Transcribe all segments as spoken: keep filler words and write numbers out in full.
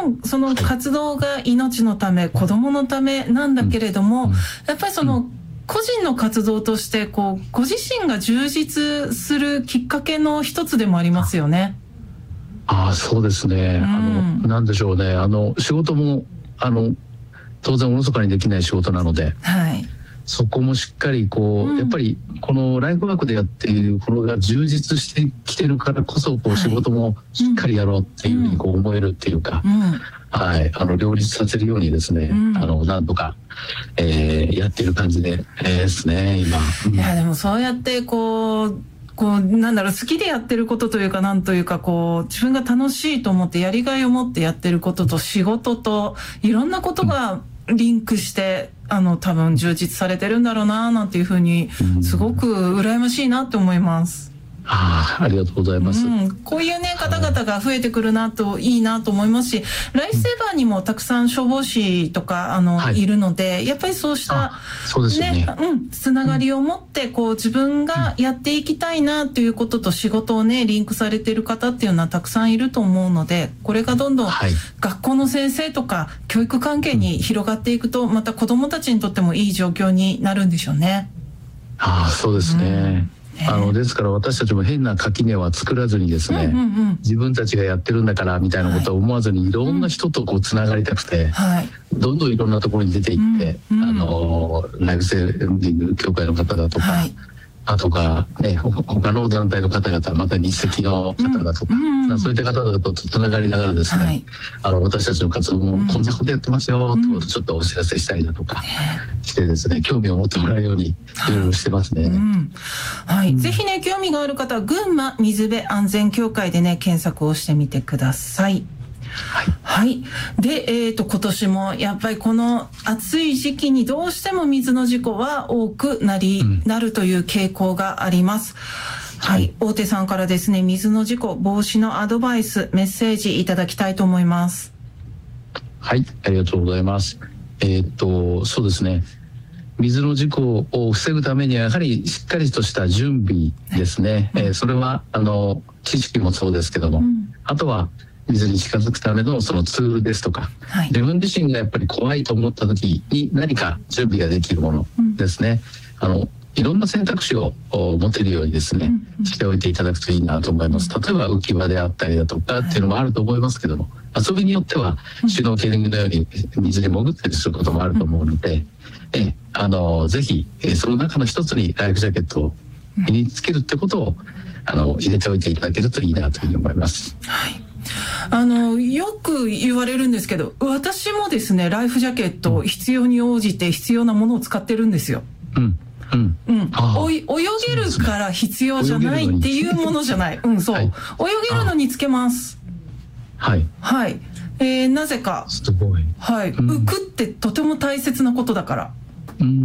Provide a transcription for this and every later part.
んその活動が命のため、子供のためなんだけれども、やっぱりその個人の活動としてこうご自身が充実するきっかけの一つでもありますよね。 ああ、そうですね、うん、あのなんでしょうね、あの仕事もあの当然おろそかにできない仕事なので、 はい、 そこもしっかりこう、うん、やっぱりこのライフワークでやっているこのが充実してきてるからこそこう仕事もしっかりやろうっていうふうにこう思えるっていうか、うん、はい、あの両立させるようにですね、うん、あのなんとか、えー、やってる感じで、えー、ですね今、うん、 いやでもそうやってこうこうなんだろう、好きでやってることというかなんというかこう自分が楽しいと思ってやりがいを持ってやってることと仕事といろんなことがリンクして、うん、あの多分充実されてるんだろうななんていうふうにすごく羨ましいなって思います。 ああ、ありがとうございます、うん、 こういうね方々が増えてくるなといいなと思いますし、ライフセーバーにもたくさん消防士とかあの、はい、いるので、やっぱりそうしたそうですよね、 ね、うん、つながりを持ってこう自分がやっていきたいなということと仕事をねリンクされている方っていうのはたくさんいると思うので、これがどんどん学校の先生とか教育関係に広がっていくと、また子どもたちにとってもいい状況になるんでしょうね。 ああ、そうですね、うんあのですから私たちも変な垣根は作らずにですね、うんうんうん、自分たちがやってるんだからみたいなことを思わずにいろんな人とこうつながりたくて、はい、どんどんいろんなところに出ていって、うんうん、あのライフセービング協会の方だとか、はい、あとか、ね、他の団体の方々、また日赤の方だとか、うんうん、そういった方々とつながりながらですね、はい、あの私たちの活動もこんなことやってますよってことをちょっとお知らせしたりだとかしてですね、興味を持ってもらえるようにいろいろしてますね。はい、うんはい、ぜひね興味がある方は群馬水辺安全協会でね検索をしてみてください。はい、はい、で、えーと、今年もやっぱりこの暑い時期にどうしても水の事故は多くなり、うん、なるという傾向があります。はい、はい、大手さんからですね水の事故防止のアドバイスメッセージいただきたいと思います。 はい、ありがとうございます。えーとそうですね、水の事故を防ぐためにはやはりしっかりとした準備ですね、はい、えー、それはあの知識もそうですけども、うん、あとは水に近づくためのそのツールですとか、はい、自分自身がやっぱり怖いと思った時に何か準備ができるものですね、うん、あのいろんな選択肢を持てるようにですね、うんうん、しておいていただくといいなと思います。例えば浮き輪であったりだとかっていうのもあると思いますけども、遊びによってはシュノーケリングのように水に潜ったりすることもあると思うので、うん、えあのぜひその中の一つにライフジャケットを身につけるってことをあの入れておいていただけるといいなというふうに思います。 はい、あのよく言われるんですけど、私もですねライフジャケット必要に応じて必要なものを使ってるんですよ。うんうんうん、おい泳げるから必要じゃないっていうものじゃない、うん、そう、はい、泳げるのにつけます。はいはい、えー、なぜかすごい、はい、うん、浮くってとても大切なことだから、うん、うん、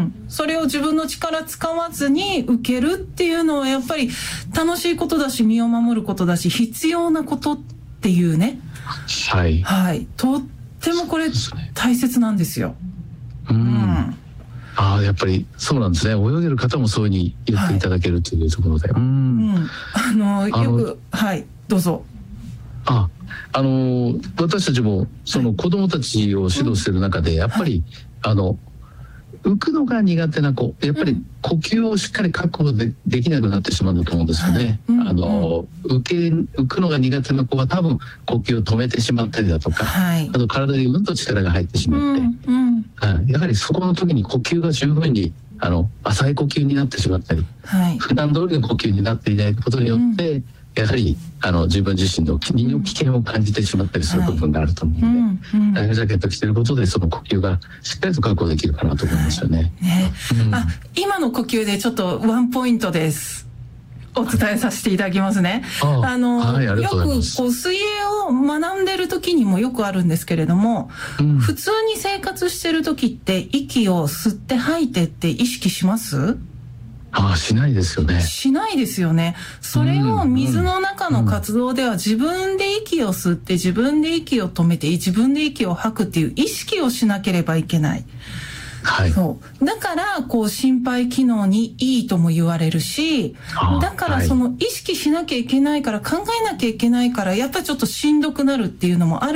それを自分の力使わずに受けるっていうのはやっぱり楽しいことだし身を守ることだし必要なことっていうね、はい、はい、とってもこれ大切なんですよ。うん、うん、 ああ、やっぱりそうなんですね。泳げる方もそういうふうに言っていただけるというところで、はい、うん、うん、 あのよく、はいどうぞ。 ああの私たちもその子どもたちを指導している中でやっぱり、はい、あの浮くのが苦手な子、やっぱり呼吸をしっかり確保 で, できなくなってしまうんだと思うんですよね。はい、あの浮け浮くのが苦手な子は多分呼吸を止めてしまったりだとか、はい、あと体にうんと力が入ってしまって、うんうん、やはりそこの時に呼吸が十分にあの浅い呼吸になってしまったり、はい、普段通りの呼吸になっていないことによって、うん、やはりあの自分自身の身の危険を感じてしまったりする部分があると思うので、はいうんうん、ライフジャケット着てることでその呼吸がしっかりと確保できるかなと思いますよね。ね、 うん、あ、今の呼吸でちょっとワンポイントです。お伝えさせていただきますね。ああの、はい、ありがとうございます。よくこう水泳を学んでる時にもよくあるんですけれども、うん、普通に生活してる時って息を吸って吐いてって意識します？ ああ、しないですよね。 しないですよね。それを水の中の活動では自分で息を吸って自分で息を止めて自分で息を吐くっていう意識をしなければいけない。はい、そうだからこう心肺機能にいいとも言われるし、だからその意識しなきゃいけないから考えなきゃいけないからやっぱりちょっとしんどくなるっていうのもある